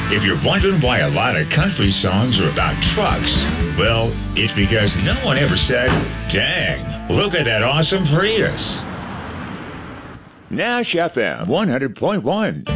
If you're wondering why a lot of country songs are about trucks, well, it's because no one ever said, dang, look at that awesome Prius. Nash FM 100.1.